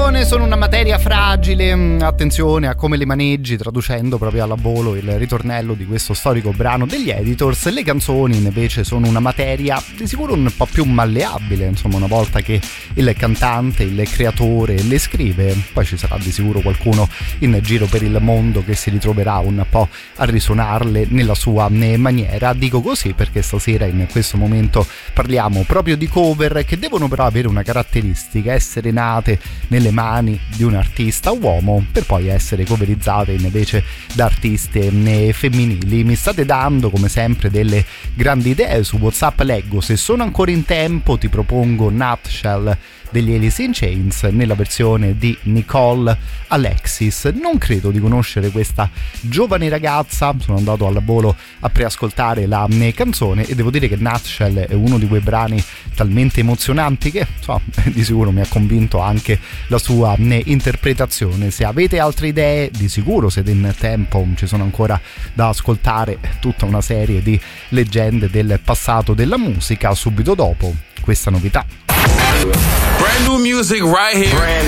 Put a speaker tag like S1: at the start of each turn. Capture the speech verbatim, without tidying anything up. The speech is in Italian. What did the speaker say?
S1: canzoni sono una materia fragile, attenzione a come le maneggi, traducendo proprio alla volo il ritornello di questo storico brano degli Editors. Le canzoni invece sono una materia di sicuro un po' più malleabile, insomma, una volta che il cantante, il creatore le scrive, poi ci sarà di sicuro qualcuno in giro per il mondo che si ritroverà un po' a risuonarle nella sua maniera. Dico così perché stasera in questo momento parliamo proprio di cover che devono però avere una caratteristica: essere nate nelle mani di un artista uomo per poi essere coverizzate invece da artiste femminili. Mi state dando come sempre delle grandi idee su WhatsApp, leggo: se sono ancora in tempo ti propongo Nutshell degli Alice in Chains nella versione di Nicole Alexis. Non credo di conoscere questa giovane ragazza, sono andato al volo a preascoltare la canzone e devo dire che Nutshell è uno di quei brani talmente emozionanti che so, di sicuro mi ha convinto anche la sua interpretazione. Se avete altre idee, di sicuro siete in tempo, ci sono ancora da ascoltare tutta una serie di leggende del passato della musica subito dopo questa novità.
S2: Brand new music right here. Brand